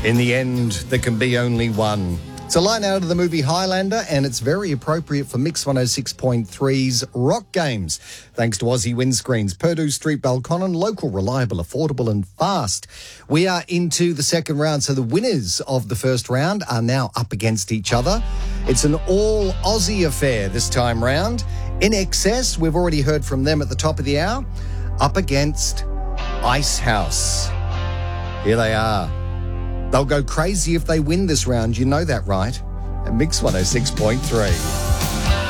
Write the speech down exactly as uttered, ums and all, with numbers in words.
In the end, there can be only one. It's a line out of the movie Highlander, and it's very appropriate for Mix one oh six point three's Rock Games. Thanks to Aussie Windscreens, Purdue Street, Balconnen, local, reliable, affordable and fast. We are into the second round, so the winners of the first round are now up against each other. It's an all-Aussie affair this time round. In Excess, we've already heard from them at the top of the hour, up against Icehouse. Here they are. They'll go crazy if they win this round. You know that, right? At Mix one oh six point three.